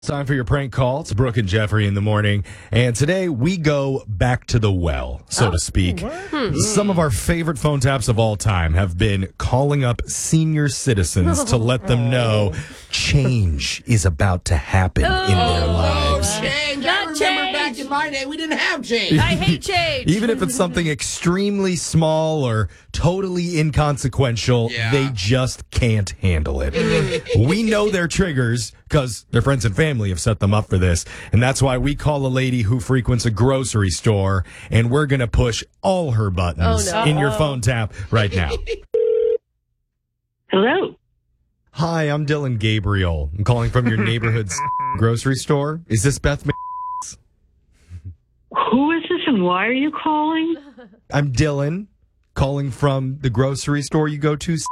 It's time for your prank call. It's Brooke and Jeffrey in the morning. And today we go back to the well, so to speak. Some of our favorite phone taps of all time have been calling up senior citizens to let them know change is about to happen in their lives. Change. Not I remember change. back in my day, we didn't have change. I hate change. Even if it's something extremely small or totally inconsequential, Yeah. they just can't handle it. We know their triggers because their friends and family have set them up for this. And that's why we call a lady who frequents a grocery store, and we're going to push all her buttons in your phone tap right now. Hello. Hi, I'm Dylan Gabriel. I'm calling from your neighborhood's grocery store. Is this Beth? Who is this and why are you calling? I'm Dylan, calling from the grocery store you go to.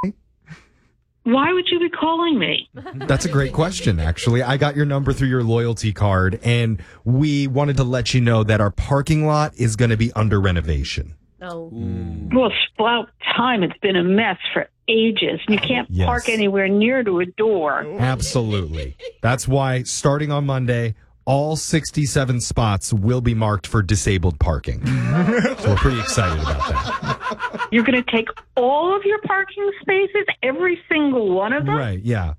Why would you be calling me? That's a great question, actually. I got your number through your loyalty card, and we wanted to let you know that our parking lot is going to be under renovation. Oh. Well, it's about time. It's been a mess for ages. You can't Yes. park anywhere near to a door. Absolutely. That's why, starting on Monday, all 67 spots will be marked for disabled parking. So we're pretty excited about that. You're going to take all of your parking spaces, every single one of them? Right, yeah.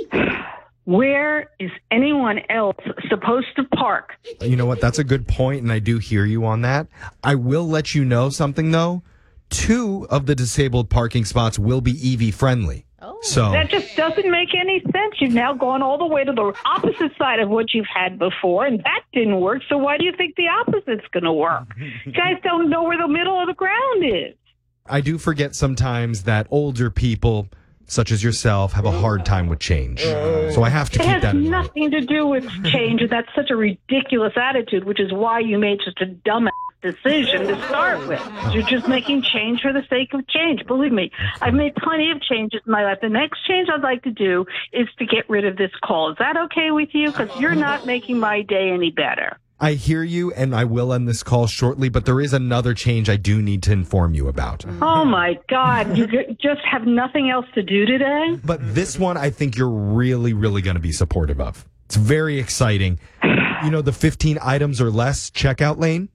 Where is anyone else supposed to park? You know what? That's a good point, and I do hear you on that. I will let you know something, though. 2 of the disabled parking spots will be EV friendly. Oh. So That just doesn't make any sense. You've now gone all the way to the opposite side of what you've had before, and that didn't work. So why do you think the opposite's going to work? You guys don't know where the middle of the ground is. I do forget sometimes that older people, such as yourself, have a hard time with change. So I have to It keep has that in mind. nothing to do with change. That's such a ridiculous attitude, which is why you made such a dumb decision to start with. You're just making change for the sake of change. Believe me, I've made plenty of changes in my life. The next change I'd like to do is to get rid of this call. Is that okay with you? Because you're not making my day any better. I hear you, and I will end this call shortly, but there is another change I do need to inform you about. Oh, my God. You just have nothing else to do today? But this one, I think you're really, really going to be supportive of. It's very exciting. You know, the 15 items or less checkout lane?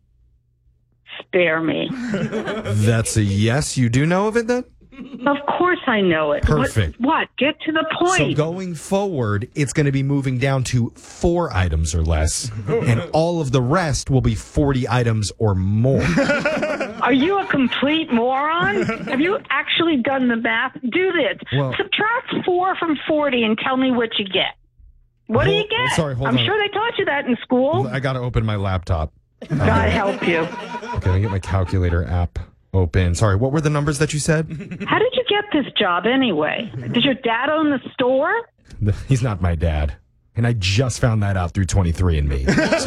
Spare me. That's a yes. You do know of it then? Of course I know it. Perfect. What? Get to the So point. going forward, it's going to be moving down to 4 items or less, and all of the rest will be 40 items or more. Are you a complete moron? Have you actually done the math? Do this. Well- Subtract 4 from 40 and tell me what you get. What do you get? Sorry, hold I'm on. sure they taught you that in school. I got to open my laptop. God help you. Okay, let me get my calculator app open. Sorry, what were the numbers that you said? How did you get this job anyway? Does your dad own the store? He's not my dad. And I just found that out through 23andMe.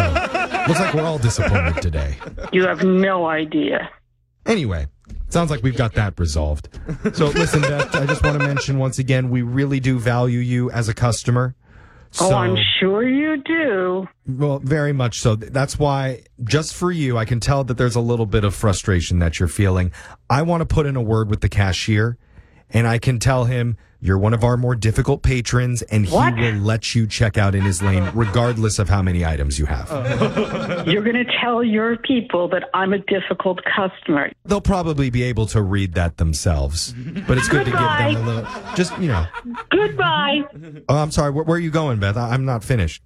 So looks like we're all disappointed today. You have no idea. Anyway, sounds like we've got that resolved. So listen, Beth, I just want to mention once again, we really do value you as a customer. Oh, So, I'm sure you do. well, very much so. That's why, just for you, I can tell that there's a little bit of frustration that you're feeling. I want to put in a word with the cashier, and I can tell him you're one of our more difficult patrons, and What? he will let you check out in his lane, regardless of how many items you have. You're going to tell your people that I'm a difficult customer. They'll probably be able to read that themselves, but it's good to give them a little, just, you know. Goodbye. Oh, I'm sorry. Where are you going, Beth? I'm not finished.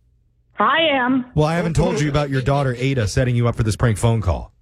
I am. Well, I haven't told you about your daughter, Ada, setting you up for this prank phone call.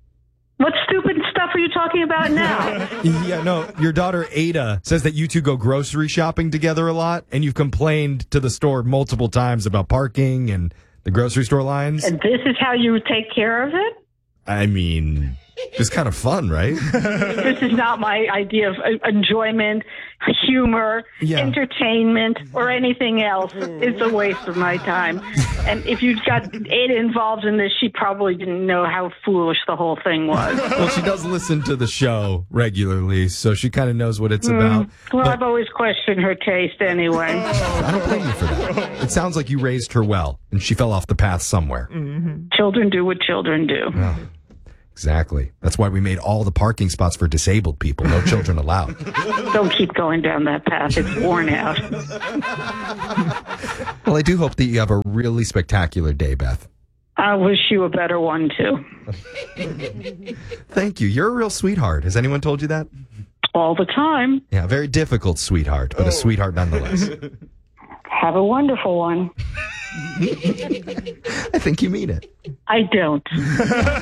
What stupid stuff are you talking about now? Yeah, no, your daughter, Ada, says that you two go grocery shopping together a lot, and you've complained to the store multiple times about parking and the grocery store lines. And this is how you take care of it? I mean, it's kind of fun, right? This is not my idea of enjoyment, humor, Yeah. entertainment, or anything else. It's a waste of my time. And if you got Ada involved in this, she probably didn't know how foolish the whole thing was. Well, she does listen to the show regularly, so she kind of knows what it's about. Well, But I've always questioned her taste anyway. I don't blame you for that. It sounds like you raised her well, and she fell off the path somewhere. Children do what children do. Exactly. That's why we made all the parking spots for disabled people. No children allowed. Don't keep going down that path. It's worn out. Well, I do hope that you have a really spectacular day, Beth. I wish you a better one, too. Thank you. You're a real sweetheart. Has anyone told you that? All the time. Yeah, very difficult sweetheart, but a sweetheart nonetheless. Have a wonderful one. I think you mean it. I don't.